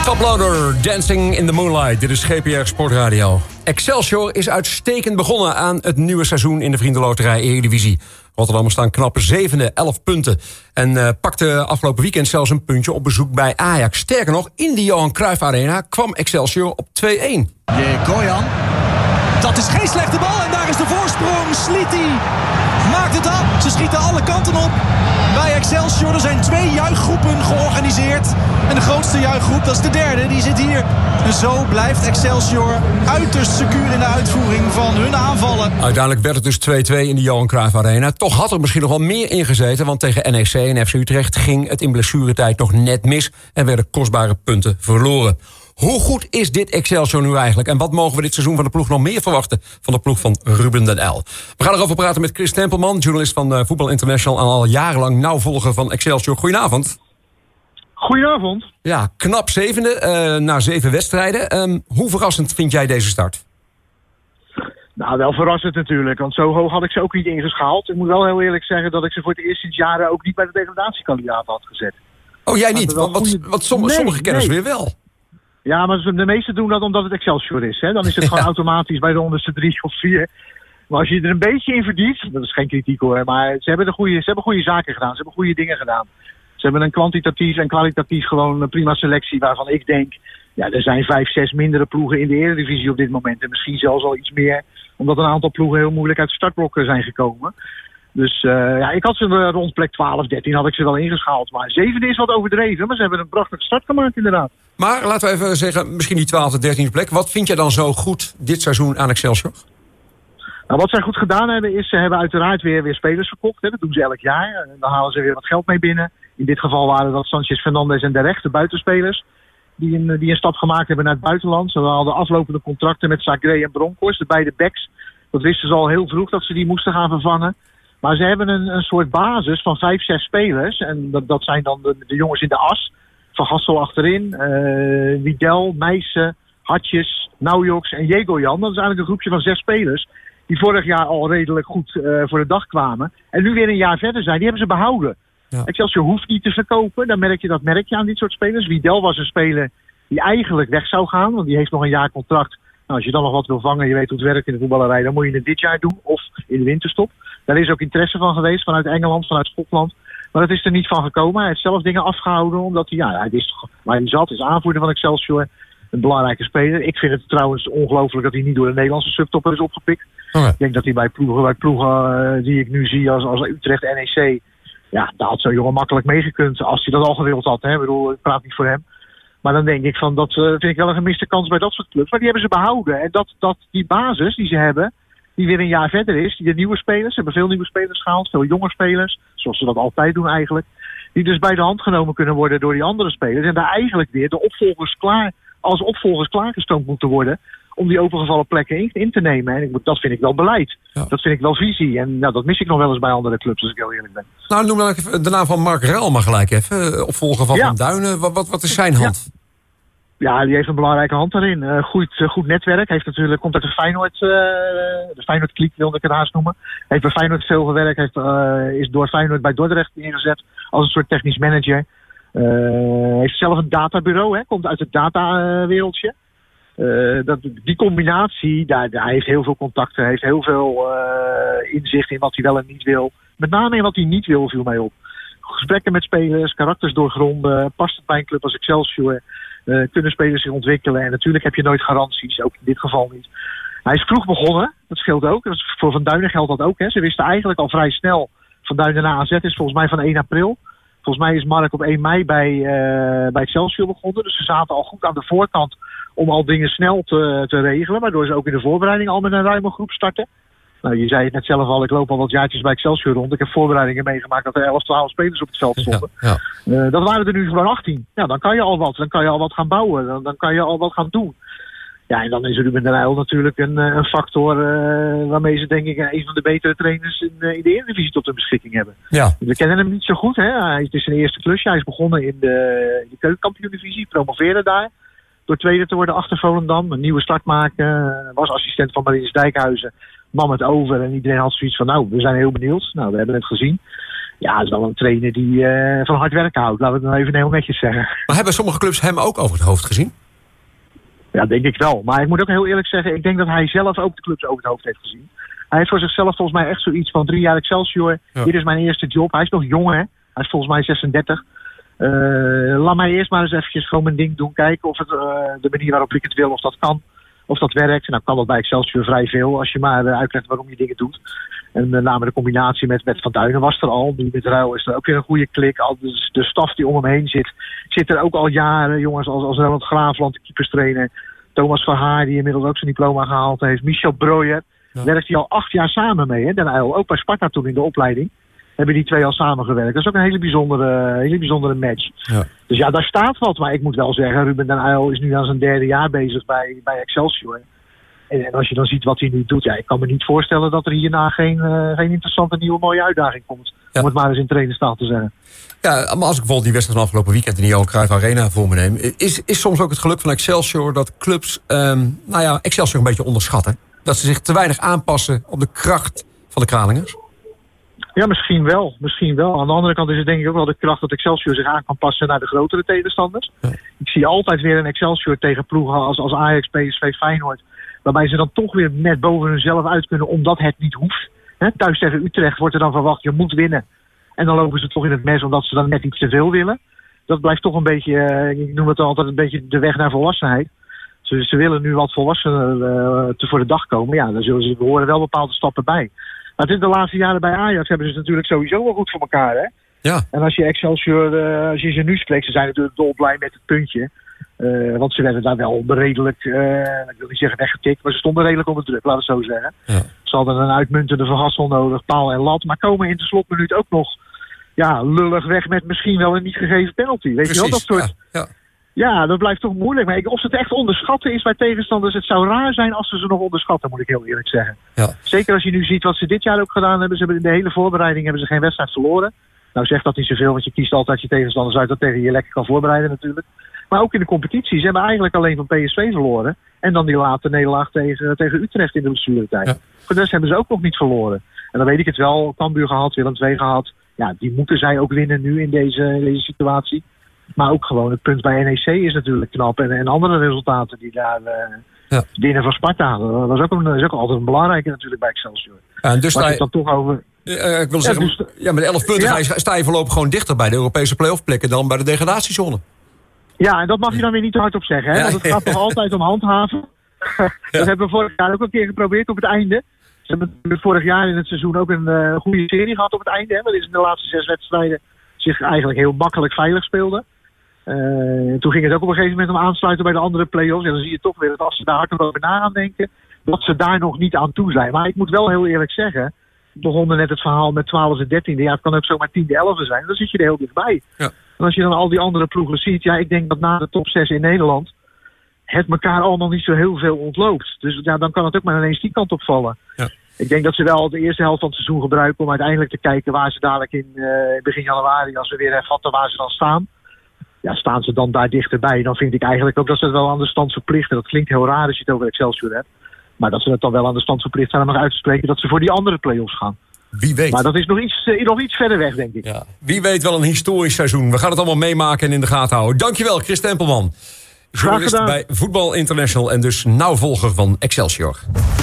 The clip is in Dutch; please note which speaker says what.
Speaker 1: Toploader, Dancing in the Moonlight. Dit is GPR Sportradio. Excelsior is uitstekend begonnen aan het nieuwe seizoen in de Vriendenloterij Eredivisie. Rotterdammers staan knappe 7e, 11 punten. En pakte afgelopen weekend zelfs een puntje op bezoek bij Ajax. Sterker nog, in de Johan Cruijff Arena kwam Excelsior op 2-1.
Speaker 2: Goyan. Dat is geen slechte bal en daar is de voorsprong. Sliti maakt het af. Ze schieten alle kanten op bij Excelsior. Er zijn 2 juichgroepen georganiseerd. En de grootste juichgroep, dat is de derde, die zit hier. En zo blijft Excelsior uiterst secuur in de uitvoering van hun aanvallen.
Speaker 1: Uiteindelijk werd het dus 2-2 in de Johan Cruijff Arena. Toch had er misschien nog wel meer ingezeten, want tegen NEC en FC Utrecht ging het in blessuretijd nog net mis en werden kostbare punten verloren. Hoe goed is dit Excelsior nu eigenlijk? En wat mogen we dit seizoen van de ploeg nog meer verwachten van de ploeg van Ruben den Uyl? We gaan erover praten met Chris Tempelman, journalist van Voetbal International en al jarenlang nauw volger van Excelsior. Goedenavond.
Speaker 3: Goedenavond.
Speaker 1: Ja, knap 7e na 7 wedstrijden. Hoe verrassend vind jij deze start?
Speaker 3: Nou, wel verrassend natuurlijk, want zo hoog had ik ze ook niet ingeschaald. Ik moet wel heel eerlijk zeggen dat ik ze voor het eerst sinds jaren ook niet bij de degradatiekandidaat had gezet.
Speaker 1: Oh, jij niet? Want sommige kenners weer wel.
Speaker 3: Ja, maar de meesten doen dat omdat het Excelsior is. Hè? Dan is het gewoon automatisch bij de onderste 3 of 4. Maar als je er een beetje in verdiept, dat is geen kritiek hoor, maar ze hebben goede zaken gedaan. Ze hebben goede dingen gedaan. Ze hebben een kwantitatief en kwalitatief gewoon een prima selectie waarvan ik denk, ja, er zijn 5, 6 mindere ploegen in de Eredivisie op dit moment. En misschien zelfs al iets meer, omdat een aantal ploegen heel moeilijk uit de startblokken zijn gekomen. Dus ja, ik had ze rond plek 12, 13 had ik ze wel ingeschaald. Maar 7 is wat overdreven, maar ze hebben een prachtige start gemaakt inderdaad.
Speaker 1: Maar laten we even zeggen, misschien die 12e, 13e plek. Wat vind jij dan zo goed dit seizoen aan Excelsior?
Speaker 3: Nou, wat zij goed gedaan hebben is, ze hebben uiteraard weer spelers verkocht. Hè. Dat doen ze elk jaar. En dan halen ze weer wat geld mee binnen. In dit geval waren dat Sanchez, Fernandes en de rechte buitenspelers. Die een stap gemaakt hebben naar het buitenland. Ze hadden aflopende contracten met Zagré en Bronkhorst, de beide backs. Dat wisten ze al heel vroeg dat ze die moesten gaan vervangen. Maar ze hebben een soort basis van 5, 6 spelers. En dat zijn dan de jongens in de as. Van Gassel achterin, Widel, Meijsen, Hatjes, Naujoks en Jegojan. Dat is eigenlijk een groepje van 6 spelers. Die vorig jaar al redelijk goed voor de dag kwamen. En nu weer een jaar verder zijn. Die hebben ze behouden. Ja. Excelsior hoeft niet te verkopen. Dan merk je aan dit soort spelers. Widel was een speler die eigenlijk weg zou gaan. Want die heeft nog een jaar contract. Nou, als je dan nog wat wil vangen, je weet hoe het werkt in de voetballerij, dan moet je het dit jaar doen. Of in de winterstop. Daar is ook interesse van geweest vanuit Engeland, vanuit Schotland. Maar dat is er niet van gekomen. Hij heeft zelf dingen afgehouden. Omdat hij wist waar hij zat. Is aanvoerder van Excelsior. Een belangrijke speler. Ik vind het trouwens ongelooflijk dat hij niet door de Nederlandse subtopper is opgepikt. Okay. Ik denk dat hij bij ploegen die ik nu zie als Utrecht, NEC. Ja, daar had zo'n jongen makkelijk meegekund. Als hij dat al gewild had. Hè. Ik praat niet voor hem. Maar dan denk ik van, dat vind ik wel een gemiste kans bij dat soort clubs. Maar die hebben ze behouden. En die basis die ze hebben, die weer een jaar verder is. Die de nieuwe spelers, ze hebben veel nieuwe spelers gehaald. Veel jonge spelers, zoals ze dat altijd doen eigenlijk. Die dus bij de hand genomen kunnen worden door die andere spelers. En daar eigenlijk weer de opvolgers klaargestoomd moeten worden om die opengevallen plekken in te nemen. En dat vind ik wel beleid. Ja. Dat vind ik wel visie. En dat mis ik nog wel eens bij andere clubs, als ik heel eerlijk ben.
Speaker 1: Nou, noem dan even de naam van Mark Ruil maar gelijk even. Opvolger van Van Duinen. Wat is zijn hand?
Speaker 3: Ja, die heeft een belangrijke hand daarin. Goed netwerk. Komt uit de Feyenoord-kliek, wilde ik het haast noemen. Heeft bij Feyenoord veel gewerkt. Is door Feyenoord bij Dordrecht ingezet als een soort technisch manager. Heeft zelf een databureau, hè. Komt uit het datawereldje. Die combinatie, hij heeft heel veel contacten, heeft heel veel inzicht in wat hij wel en niet wil. Met name in wat hij niet wil, viel mij op. Gesprekken met spelers, karakters doorgronden, past het bij een club als Excelsior, kunnen spelers zich ontwikkelen. En natuurlijk heb je nooit garanties, ook in dit geval niet. Hij is vroeg begonnen, dat scheelt ook. Voor Van Duinen geldt dat ook. Hè. Ze wisten eigenlijk al vrij snel, Van Duinen na AZ is volgens mij van 1 april. Volgens mij is Mark op 1 mei bij Excelsior begonnen. Dus ze zaten al goed aan de voorkant om al dingen snel te regelen. Waardoor ze ook in de voorbereiding al met een ruime groep starten. Nou, je zei het net zelf al, ik loop al wat jaartjes bij Excelsior rond. Ik heb voorbereidingen meegemaakt dat er 11, 12 spelers op het veld stonden. Ja. Dat waren er nu gewoon 18. Ja, dan kan je al wat. Dan kan je al wat gaan bouwen. Dan kan je al wat gaan doen. Ja, en dan is Ruben den Uyl natuurlijk een factor waarmee ze denk ik een van de betere trainers in de Eredivisie tot hun beschikking hebben. Ja. We kennen hem niet zo goed. Hè? Het is zijn eerste klusje. Hij is begonnen in de keukenkampioen-divisie, promoveerde daar. Door tweede te worden achter Volendam. Een nieuwe start maken. Was assistent van Marinus Dijkhuizen. Nam het over en iedereen had zoiets van, nou, we zijn heel benieuwd. Nou, we hebben het gezien. Ja, het is wel een trainer die van hard werken houdt. Laten we het nou even heel netjes zeggen.
Speaker 1: Maar hebben sommige clubs hem ook over het hoofd gezien?
Speaker 3: Ja, denk ik wel. Maar ik moet ook heel eerlijk zeggen, ik denk dat hij zelf ook de clubs over het hoofd heeft gezien. Hij heeft voor zichzelf volgens mij echt zoiets van 3 jaar Excelsior. Ja. Dit is mijn eerste job. Hij is nog jong, hè. Hij is volgens mij 36. Laat mij eerst maar eens eventjes gewoon mijn ding doen. Kijken of het de manier waarop ik het wil, of dat kan. Of dat werkt. Nou kan dat bij Excelsior vrij veel. Als je maar uitlegt waarom je dingen doet. En met name de combinatie met Van Duinen was er al. Nu met Ruil is er ook weer een goede klik. De staf die om hem heen zit er ook al jaren. Jongens als Ronald Graafland, de keeperstrainer. Thomas Verhaar, die inmiddels ook zijn diploma gehaald heeft. Michel Breuer. Ja. Werkt hij al 8 jaar samen mee. Hè? Den Uyl, ook bij Sparta toen in de opleiding. Hebben die 2 al samengewerkt. Dat is ook een hele bijzondere match. Ja. Dus ja, daar staat wat. Maar ik moet wel zeggen, Ruben Den Uyl is nu aan zijn 3e jaar bezig bij Excelsior. En als je dan ziet wat hij nu doet, ja, ik kan me niet voorstellen dat er hierna geen interessante nieuwe mooie uitdaging komt. Ja. Om het maar eens in trainerstaal te zeggen.
Speaker 1: Ja, maar als ik bijvoorbeeld die wedstrijd van afgelopen weekend in de Johan Cruijff Arena voor me neem, is soms ook het geluk van Excelsior dat clubs Excelsior een beetje onderschatten. Dat ze zich te weinig aanpassen op de kracht van de Kralingers?
Speaker 3: Ja, misschien wel. Aan de andere kant is het denk ik ook wel de kracht dat Excelsior zich aan kan passen naar de grotere tegenstanders. Ja. Ik zie altijd weer een Excelsior tegen ploegen als Ajax, PSV, Feyenoord. Waarbij ze dan toch weer net boven hunzelf uit kunnen omdat het niet hoeft. Thuis tegen Utrecht wordt er dan verwacht, je moet winnen. En dan lopen ze toch in het mes omdat ze dan net iets te veel willen. Dat blijft toch een beetje, ik noem het altijd een beetje de weg naar volwassenheid. Ze willen nu wat volwassener voor de dag komen. Ja, dan zullen ze horen wel bepaalde stappen bij. Maar het is de laatste jaren bij Ajax hebben ze het natuurlijk sowieso wel goed voor elkaar. Hè? Ja. En als je Excelsior, als je ze nu spreekt, ze zijn natuurlijk dolblij met het puntje. Want ze werden daar wel redelijk, ik wil niet zeggen weggetikt, maar ze stonden redelijk onder druk, laten we het zo zeggen. Ja. Ze hadden een uitmuntende verhassel nodig, paal en lat. Maar komen in de slotminuut ook nog lullig weg met misschien wel een niet gegeven penalty. Weet je wel, dat soort... Ja. Ja, dat blijft toch moeilijk. Maar of ze het echt onderschatten is bij tegenstanders, het zou raar zijn als ze nog onderschatten, moet ik heel eerlijk zeggen. Ja. Zeker als je nu ziet wat ze dit jaar ook gedaan hebben. Ze hebben in de hele voorbereiding hebben ze geen wedstrijd verloren. Nou zegt dat niet zoveel, want je kiest altijd je tegenstanders uit dat tegen je lekker kan voorbereiden natuurlijk. Maar ook in de competitie. Ze hebben eigenlijk alleen van PSV verloren. En dan die late nederlaag tegen Utrecht in de blessuretijd. Ja. Voor de rest hebben ze ook nog niet verloren. En dan weet ik het wel. Cambuur gehad, Willem II gehad. Ja, die moeten zij ook winnen nu in deze situatie. Maar ook gewoon het punt bij NEC is natuurlijk knap. En andere resultaten die daar winnen van Sparta. Dat is ook altijd een belangrijke natuurlijk bij Excelsior. Ja, en dus dan toch over...
Speaker 1: ik wil zeggen, met 11 punten sta je voorlopig gewoon dichter bij de Europese play-off plekken dan bij de degradatiezone.
Speaker 3: Ja, en dat mag je dan weer niet te hardop zeggen. Hè? Ja, want het gaat toch altijd om handhaven. Dat hebben we vorig jaar ook een keer geprobeerd op het einde. Ze hebben vorig jaar in het seizoen ook een goede serie gehad op het einde. Hè? Maar dit is in de laatste 6 wedstrijden zich eigenlijk heel makkelijk veilig speelde. Toen ging het ook op een gegeven moment om aansluiten bij de andere play-offs. En dan zie je toch weer dat als ze daar hard over na gaan denken, dat ze daar nog niet aan toe zijn. Maar ik moet wel heel eerlijk zeggen, we begonnen net het verhaal met 12e en 13e. Ja, het kan ook zomaar 10e, 11e zijn. Dan zit je er heel dichtbij. Ja. En als je dan al die andere ploegen ziet, ja, ik denk dat na de top 6 in Nederland het elkaar allemaal niet zo heel veel ontloopt. Dus ja, dan kan het ook maar ineens die kant op vallen. Ja. Ik denk dat ze wel de eerste helft van het seizoen gebruiken om uiteindelijk te kijken waar ze dadelijk in begin januari, als we weer hervatten waar ze dan staan. Ja, staan ze dan daar dichterbij, dan vind ik eigenlijk ook dat ze het wel aan de stand verplichten. Dat klinkt heel raar als je het over Excelsior hebt. Maar dat ze het dan wel aan de stand verplicht zijn om nog uit te spreken dat ze voor die andere play-offs gaan.
Speaker 1: Wie weet.
Speaker 3: Maar dat is nog iets verder weg, denk ik.
Speaker 1: Ja, wie weet wel een historisch seizoen. We gaan het allemaal meemaken en in de gaten houden. Dankjewel, Chris Tempelman. Journalist bij Voetbal International en dus nauwvolger van Excelsior.